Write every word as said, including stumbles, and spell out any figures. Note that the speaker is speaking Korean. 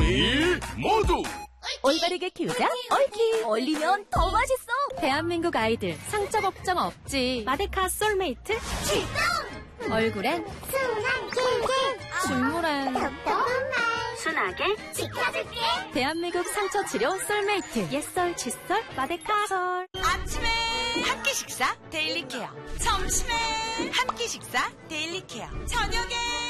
매일 모두 올바르게 키우자 옳키. 올리면 더 맛있어. 대한민국 아이들 상처 걱정 없지. 마데카 솔메이트 출동. 얼굴엔 순한 꿀꿀, 줄무란 톡톡한 말 순하게 지켜줄게. 대한민국 상처 치료 솔메이트. 옛설 칫솔 마데카 솔. 아침에 한 끼 식사 데일리 케어, 점심에 한 끼 식사 데일리 케어, 저녁에